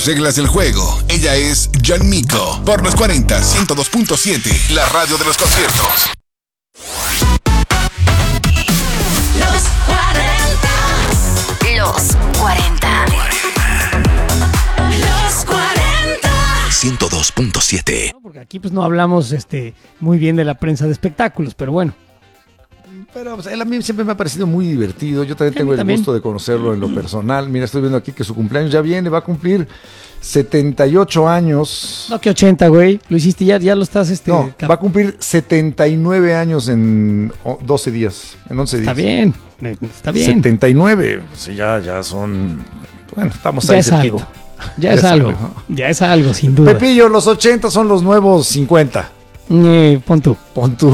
Reglas del juego. Ella es Jan Miko. Por los 40, 102.7. La radio de los conciertos. Los 40. Los 40. Los 40. 102.7. Porque aquí pues no hablamos muy bien de la prensa de espectáculos, pero bueno. Pero pues, él a mí siempre me ha parecido muy divertido. Yo también tengo el gusto de conocerlo en lo personal. Mira, estoy viendo aquí que su cumpleaños ya viene, va a cumplir 78 años. No, que 80, güey. Lo hiciste ya lo estás No, va a cumplir 79 años en 12 días, en 11 días. Está bien. 79, sí, ya son... Bueno, estamos ahí. Ya es algo, sin duda. Pepillo, los 80 son los nuevos 50. Pon tú. Pon tú.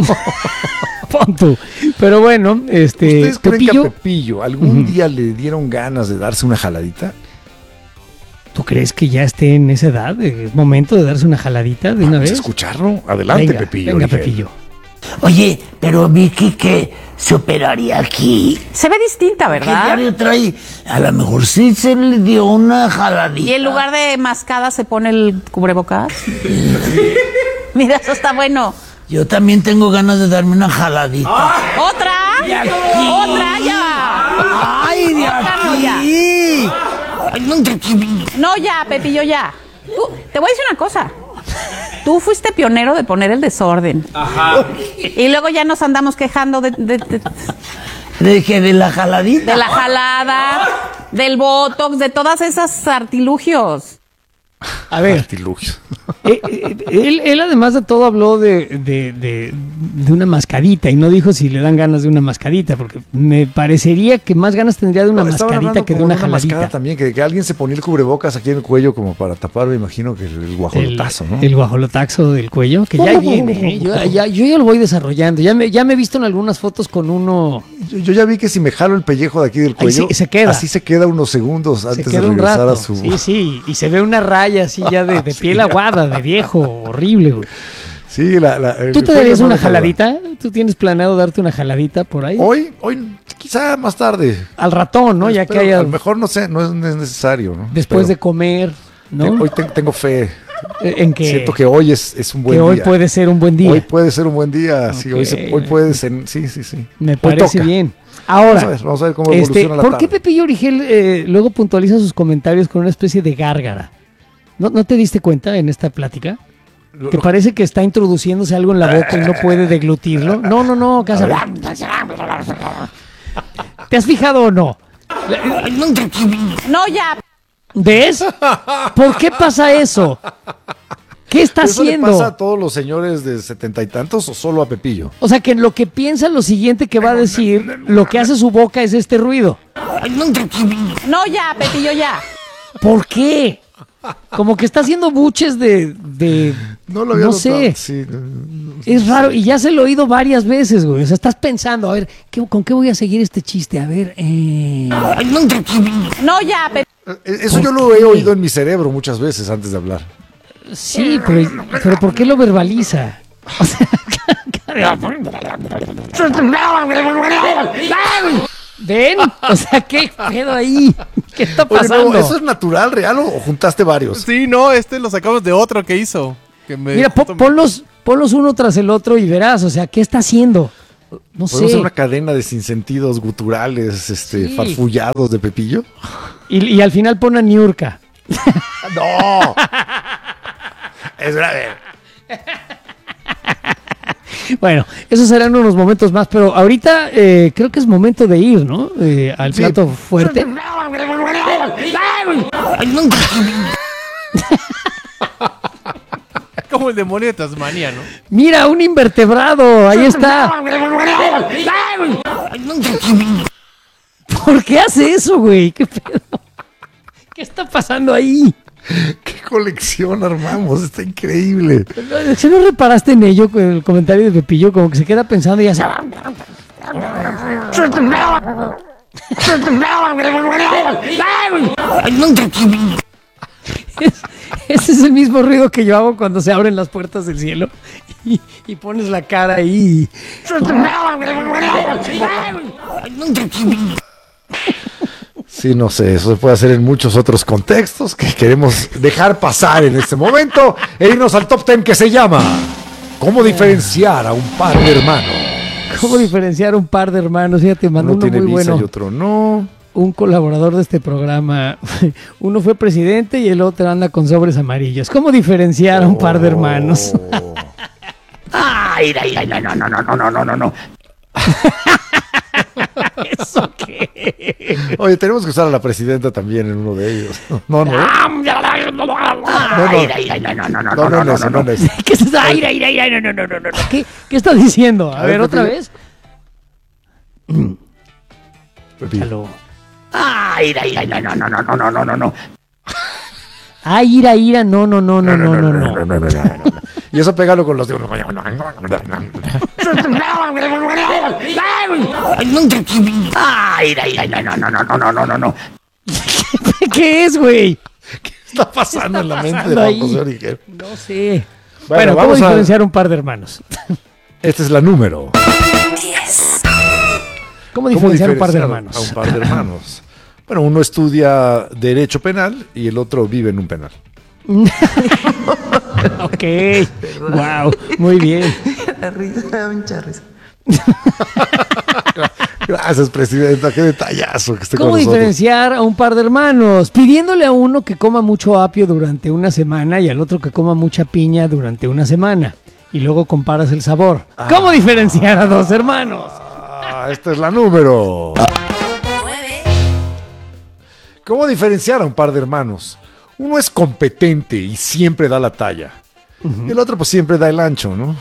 Pero bueno, ¿Ustedes creen que a Pepillo algún día le dieron ganas de darse una jaladita? ¿Tú crees que ya esté en esa edad? ¿Es momento de darse una jaladita de una vez? Escucharlo. Adelante, venga, Pepillo. Venga, Pepillo. Oye, pero Vicky que se operaría aquí. Se ve distinta, ¿Qué ¿verdad? diario trae? A lo mejor sí se le dio una jaladita. Y en lugar de mascada se pone el cubrebocas. Mira, eso está bueno. Yo también tengo ganas de darme una jaladita. ¿Otra? ¿Otra? Ya. ¡Ay, de aquí! No, ya, Pepillo, ya. Te voy a decir una cosa. Tú fuiste pionero de poner el desorden. Ajá. Y luego ya nos andamos quejando ¿De qué? ¿De la jaladita? de la jalada, del botox, de todas esas artilugios. A ver, él además de todo habló de una mascadita y no dijo si le dan ganas de una mascadita, porque me parecería que más ganas tendría de una mascadita que de una jaladita. También, que alguien se ponía el cubrebocas aquí en el cuello como para tapar, me imagino que el guajolotazo, ¿no? El guajolotazo del cuello, que ya viene, ¿eh? Yo ya lo voy desarrollando, ya me he visto en algunas fotos con uno. Yo ya vi que si me jalo el pellejo de aquí del cuello, se queda. Así se queda unos segundos antes de un regresar rato. a su... Sí, y se ve una raya así ya de piel aguada, de viejo, horrible, güey. Sí, ¿Tú te darías una jaladita? ¿Tú tienes planeado darte una jaladita por ahí? Hoy, quizá más tarde. Al ratón, ¿no? Ya que haya... A lo mejor no sé, no es necesario, ¿no? Después de comer, ¿no? Hoy tengo fe. ¿En qué? Siento que hoy es un buen día. Que hoy puede ser un buen día. Hoy puede ser un buen día, okay. Sí, hoy puede ser, sí. Me parece bien. Ahora, vamos a ver cómo evoluciona la ¿por tarde. qué Pepillo Origel luego puntualiza sus comentarios con una especie de gárgara? ¿No te diste cuenta en esta plática? Que parece que está introduciéndose algo en la boca y no puede deglutirlo. No, casa. ¿Te has fijado o no? No, ya. ¿Ves? ¿Por qué pasa eso? ¿Qué está haciendo? ¿Eso le pasa a todos los señores de 70 y tantos o solo a Pepillo? O sea, que en lo que piensa lo siguiente que va a decir, lo que hace su boca es este ruido. No, ya, Pepillo, ya. ¿Por qué? Como que está haciendo buches de no lo había notado. Sé. Sí, es raro, y ya se lo he oído varias veces, güey. O sea, estás pensando, a ver, ¿con qué voy a seguir este chiste? A ver, No, ya, Eso yo lo he oído en mi cerebro muchas veces antes de hablar. Sí, pero ¿por qué lo verbaliza? O sea, ¿ven? O sea, ¿qué pedo ahí? ¿Qué está pasando? Oye, no, ¿eso es natural, real o juntaste varios? Sí, no, lo sacamos de otro que hizo. Mira, ponlos uno tras el otro y verás, o sea, ¿qué está haciendo? No sé. ¿Podemos hacer una cadena de sinsentidos guturales, farfullados de Pepillo? Y al final pone a Niurka. ¡No! Es grave. Bueno, esos serán unos momentos más, pero ahorita creo que es momento de ir, ¿no? Al plato fuerte. Como el demonio de Tasmania, ¿no? Mira, un invertebrado, ahí está. ¿Por qué hace eso, güey? ¿Qué pedo? ¿Qué está pasando ahí? ¿Qué colección armamos? Está increíble. ¿Se no reparaste en ello con el comentario de Pepillo? Como que se queda pensando y ya se... Ese es el mismo ruido que yo hago cuando se abren las puertas del cielo y pones la cara ahí. Sí, no sé, eso se puede hacer en muchos otros contextos que queremos dejar pasar en este momento e irnos al top 10 que se llama ¿Cómo diferenciar a un par de hermanos? ¿Cómo diferenciar un par de hermanos? Ya te mandó Uno uno tiene muy visa bueno. y otro no. Un colaborador de este programa. Uno fue presidente y el otro anda con sobres amarillos. ¿Cómo diferenciar a un par de hermanos? Ay, no. ¿Eso qué? Oye, tenemos que usar a la presidenta también en uno de ellos. No. No. ¿Qué estás? No. ¿Qué estás diciendo? A ver, otra vez. Escúchalo. Ay, no. Ay, ira, no. Y eso pégalo con los de uno. Ay, no. ¿Qué es, güey? ¿Qué está pasando en la mente de ahí? José Origel? No sé. Bueno, ¿cómo vamos a- diferenciar un par de hermanos? Esta es la número. ¿Cómo diferenciar un par de a hermanos? un par de hermanos? Bueno, uno estudia derecho penal y el otro vive en un penal. Ok, wow, muy bien. Gracias, presidenta. Qué detallazo que esté con ¿Cómo nosotros. diferenciar a un par de hermanos? Pidiéndole a uno que coma mucho apio durante una semana y al otro que coma mucha piña durante una semana. Y luego comparas el sabor. ¿Cómo diferenciar a dos hermanos? Esta es la número. ¿Cómo diferenciar a un par de hermanos? Uno es competente y siempre da la talla. Y el otro pues siempre da el ancho, ¿no?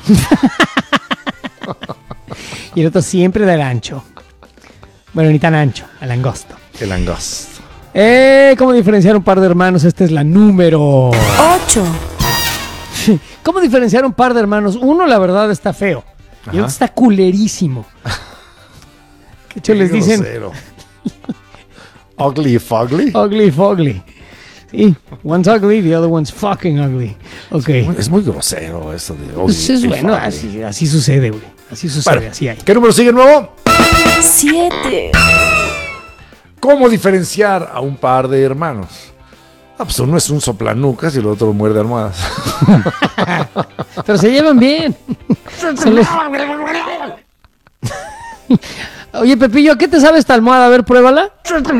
Y el otro siempre da el ancho. Bueno, ni tan ancho, el angosto. El angosto. ¿Cómo diferenciar un par de hermanos? Esta es la número 8. ¿Cómo diferenciar un par de hermanos? Uno, la verdad, está feo. Y el otro está culerísimo. De hecho, les dicen Grosero. Ugly fugly. ugly fogly. Sí, one's ugly, the other one's fucking ugly. Ok. Es muy grosero eso de ugly Pues es y bueno, fugly. así sucede, güey. Así sucede, Bueno, así hay. ¿qué número sigue nuevo? 7. ¿Cómo diferenciar a un par de hermanos? Pues uno es un soplanucas y el otro muerde almohadas. Pero se llevan bien. Son los- Oye, Pepillo, ¿a qué te sabe esta almohada? A ver, pruébala.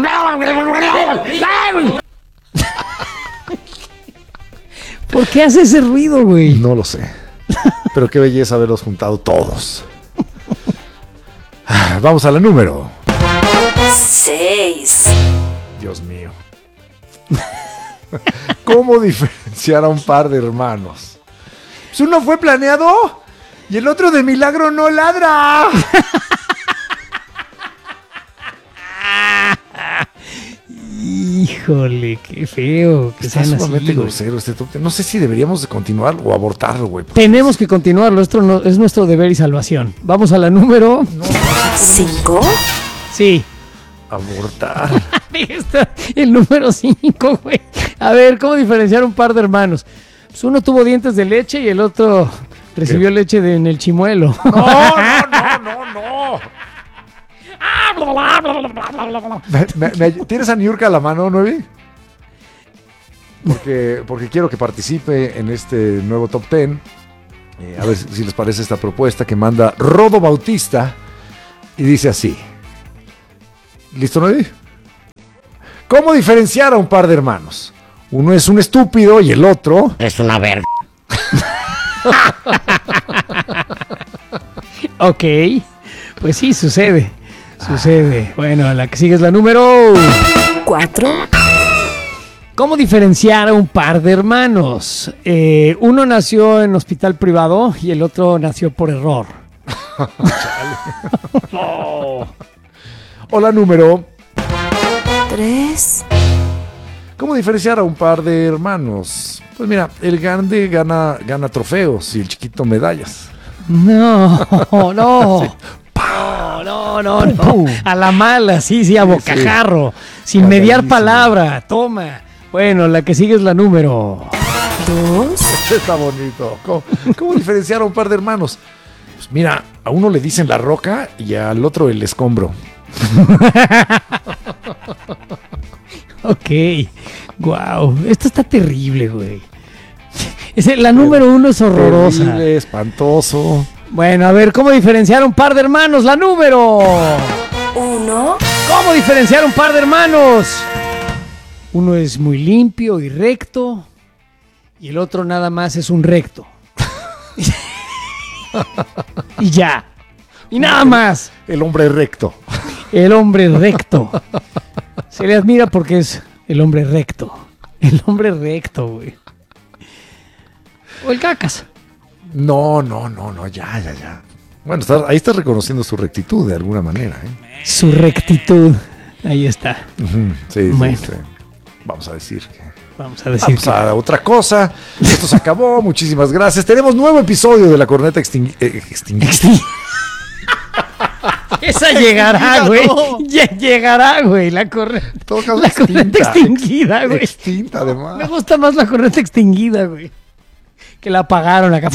¿Por qué hace ese ruido, güey? No lo sé. Pero qué belleza haberlos juntado todos. Vamos a la número. 6. Dios mío. ¿Cómo diferenciar a un par de hermanos? Pues uno fue planeado y el otro de milagro no ladra. Híjole, qué feo que Está sean así, sumamente güey. grosero este top 10. No sé si deberíamos de continuar o abortarlo, güey. Tenemos que continuarlo, esto es nuestro deber y salvación. Vamos a la número... 5. Sí. Abortar. Ahí está, el número 5, güey. A ver, ¿cómo diferenciar un par de hermanos? Pues uno tuvo dientes de leche y el otro recibió leche en el chimuelo. No. ¿Tienes a Niurka a la mano, Nuevi? Porque quiero que participe en este nuevo top 10. A ver si les parece esta propuesta que manda Rodo Bautista. Y dice así. ¿Listo, Nuevi? ¿Cómo diferenciar a un par de hermanos? Uno es un estúpido y el otro... Es una verga. Ok, pues sí, sucede. Bueno, la que sigue es la número... 4. ¿Cómo diferenciar a un par de hermanos? Uno nació en hospital privado y el otro nació por error. O la número... 3. ¿Cómo diferenciar a un par de hermanos? Pues mira, el grande gana trofeos y el chiquito medallas. No. A la mala, sí, a bocajarro. Sin mediar Cagadísimo. palabra. Toma. Bueno, la que sigue es la número... 2. Está bonito. ¿Cómo diferenciar a un par de hermanos? Pues mira, a uno le dicen la roca y al otro el escombro. Ok. Wow. Esto está terrible, güey. La número 1 es horrorosa. Terrible, espantoso. Bueno, a ver, ¿cómo diferenciar un par de hermanos? La número 1. ¿Cómo diferenciar un par de hermanos? Uno es muy limpio y recto y el otro nada más es un recto. Y ya. Y nada más. El hombre recto. El hombre recto. Se le admira porque es el hombre recto. El hombre recto, güey. O el cacas. No, ya. Bueno, ahí estás reconociendo su rectitud de alguna manera, ¿eh? Su rectitud. Ahí está. Sí, Bueno. sí. Vamos a decir que... Vamos a decir Vamos a otra cosa. Esto se acabó. Muchísimas gracias. Tenemos nuevo episodio de La Corneta Extinguida. Esa llegará, güey. Llegará, güey. La corneta extinguida, güey. Extinta, además. Me gusta más la corneta extinguida, güey. Que la apagaron acá.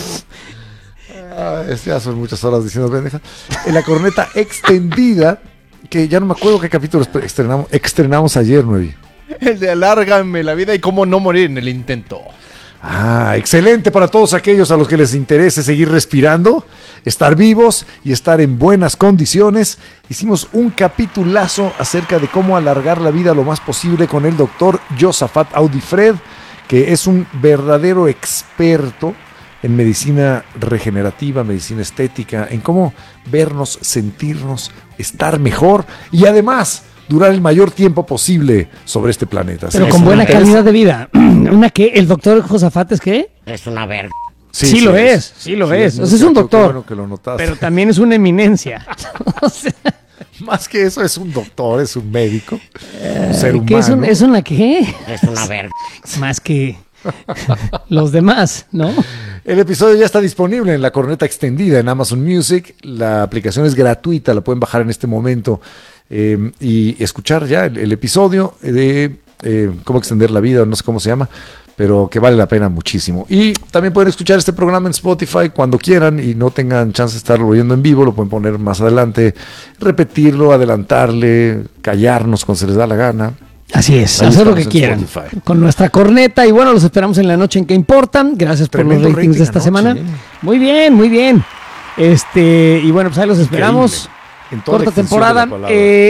Ya son muchas horas diciendo pendejas. La corneta extendida, que ya no me acuerdo qué capítulo estrenamos ayer, Nuevi. El de alárgame la vida y cómo no morir en el intento. Excelente para todos aquellos a los que les interese seguir respirando, estar vivos y estar en buenas condiciones. Hicimos un capitulazo acerca de cómo alargar la vida lo más posible con el doctor Josafat Audifred, que es un verdadero experto en medicina regenerativa, medicina estética, en cómo vernos, sentirnos, estar mejor y además durar el mayor tiempo posible sobre este planeta. Pero ¿Sí? con buena calidad de vida. ¿Una qué? ¿El doctor Josafat es qué? Es una verga. Sí lo es. O sea, es un doctor. Bueno que lo notaste. Pero también es una eminencia. O sea, Más que eso, es un doctor, es un médico, un ser humano. ¿qué es una qué? Es una verga. Más que los demás, ¿no? El episodio ya está disponible en La Corneta Extendida en Amazon Music. La aplicación es gratuita, la pueden bajar en este momento y escuchar ya el episodio de cómo extender la vida, no sé cómo se llama, pero que vale la pena muchísimo. Y también pueden escuchar este programa en Spotify cuando quieran y no tengan chance de estarlo oyendo en vivo, lo pueden poner más adelante, repetirlo, adelantarle, callarnos cuando se les da la gana. Así es, Ahí hacer lo que estamos en quieran Spotify. con nuestra corneta. Y bueno, los esperamos en la noche en Que Importan. Gracias por Tremendo los ratings de esta rating anoche, semana. Muy bien, muy bien. Y bueno, pues ahí los esperamos. En toda la Corta extensión de la temporada.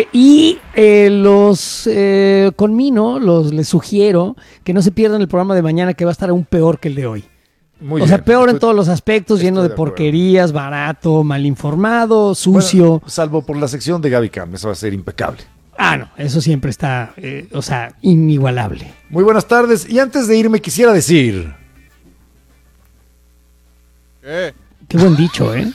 palabra. Con Mino les sugiero que no se pierdan el programa de mañana, que va a estar aún peor que el de hoy. Muy O sea, bien. peor en todos los aspectos, lleno de de acuerdo. porquerías, barato, mal informado, sucio. Bueno, salvo por la sección de Gaby Cam, eso va a ser impecable. No, eso siempre está, inigualable. Muy buenas tardes, y antes de irme quisiera decir... Qué buen dicho, ¿eh?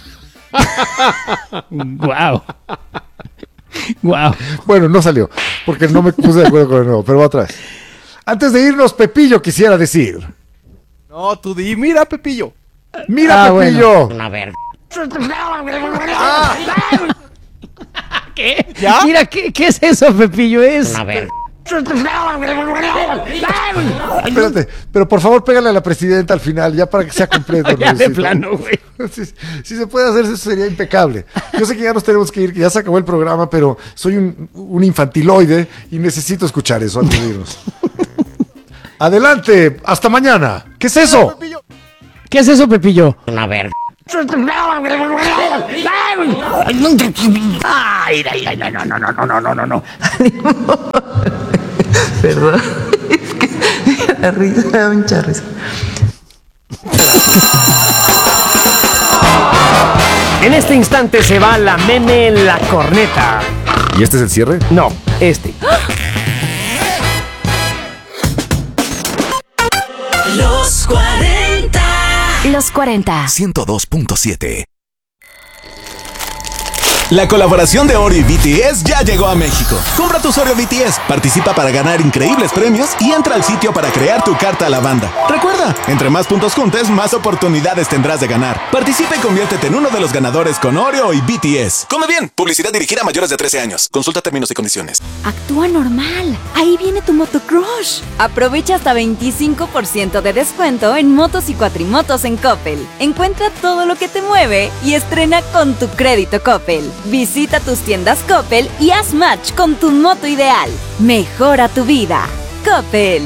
Guau. Guau. Bueno, no salió, porque no me puse de acuerdo con el nuevo, pero va otra vez. Antes de irnos, Pepillo, quisiera decir... No, tú di, mira, Pepillo. ¡Mira, Pepillo! Una verga. ¿Qué? ¿Ya? Mira, ¿qué es eso, Pepillo? Es... Una verga. Espérate, pero por favor pégale a la presidenta al final, ya para que sea completo. Ya de ¿no? plano, güey. Si se puede hacer, eso sería impecable. Yo sé que ya nos tenemos que ir, que ya se acabó el programa, pero soy un infantiloide y necesito escuchar eso antes de irnos. Adelante, hasta mañana. ¿Qué es eso? ¿Qué es eso, Pepillo? Una verga. Ay, no. Perdón. Es que la risa me da mucha risa. En este instante se va la meme en la corneta. ¿Y este es el cierre? No, este. Los 40. Los 40. 102.7. La colaboración de Oreo y BTS ya llegó a México. Compra tus Oreo BTS, participa para ganar increíbles premios y entra al sitio para crear tu carta a la banda. Recuerda, entre más puntos juntes, más oportunidades tendrás de ganar. Participa y conviértete en uno de los ganadores con Oreo y BTS. Come bien, publicidad dirigida a mayores de 13 años. Consulta términos y condiciones. Actúa normal. Ahí viene tu motocrush. Aprovecha hasta 25% de descuento en motos y cuatrimotos en Coppel. Encuentra todo lo que te mueve y estrena con tu crédito Coppel. Visita tus tiendas Coppel y haz match con tu moto ideal. Mejora tu vida. Coppel.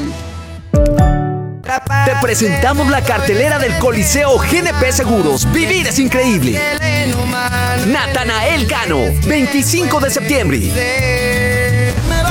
Te presentamos la cartelera del Coliseo GNP Seguros. Vivir es increíble. Natanael Cano, 25 de septiembre.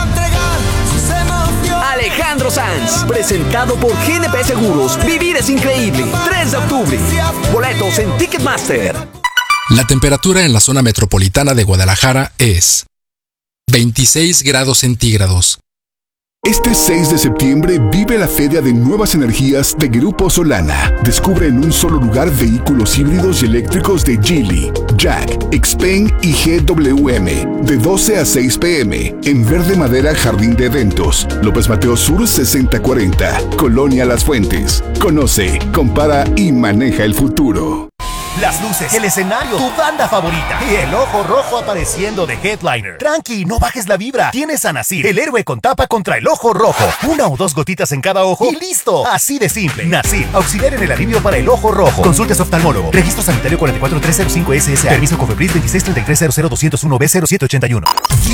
Alejandro Sanz, presentado por GNP Seguros. Vivir es increíble. 3 de octubre. Boletos en Ticketmaster. La temperatura en la zona metropolitana de Guadalajara es 26 grados centígrados. Este 6 de septiembre vive la Feria de Nuevas Energías de Grupo Solana. Descubre en un solo lugar vehículos híbridos y eléctricos de Geely, Jack, Xpeng y GWM. De 12 a 6 p.m. en Verde Madera Jardín de Eventos. López Mateos Sur 6040. Colonia Las Fuentes. Conoce, compara y maneja el futuro. Las luces, el escenario, tu banda favorita y el ojo rojo apareciendo de headliner. Tranqui, no bajes la vibra. Tienes a Nasir, el héroe con tapa contra el ojo rojo. 1 o 2 gotitas en cada ojo y listo. Así de simple. Nasir, auxiliar en el alivio para el ojo rojo. Consultas oftalmólogo. Registro sanitario 44305 SSA. Permiso Cofepris 263300201B0781.